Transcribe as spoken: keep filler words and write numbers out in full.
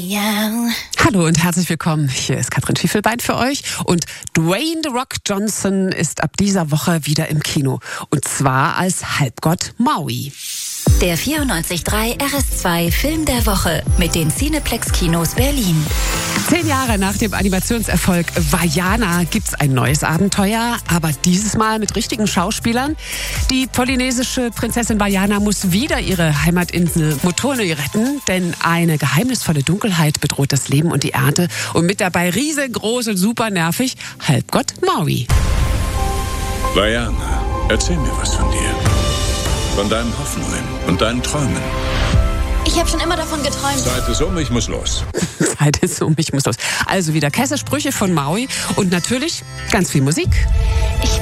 Ja. Hallo und herzlich willkommen. Hier ist Katrin Schiefelbein für euch. Und Dwayne „The Rock“ Johnson ist ab dieser Woche wieder im Kino. Und zwar als Halbgott Maui. Der vierundneunzig Komma drei R S zwei Film der Woche mit den Cineplex-Kinos Berlin. Zehn Jahre nach dem Animationserfolg Vaiana gibt's ein neues Abenteuer, aber dieses Mal mit richtigen Schauspielern. Die polynesische Prinzessin Vaiana muss wieder ihre Heimatinsel Motonui retten, denn eine geheimnisvolle Dunkelheit bedroht das Leben und die Ernte. Und mit dabei riesengroß und super nervig Halbgott Maui. Vaiana, erzähl mir was von dir. Von deinen Hoffnungen und deinen Träumen. Ich habe schon immer davon geträumt. Zeit ist um, ich muss los. Zeit ist um, ich muss los. Also wieder Kaisersprüche von Maui und natürlich ganz viel Musik. Ich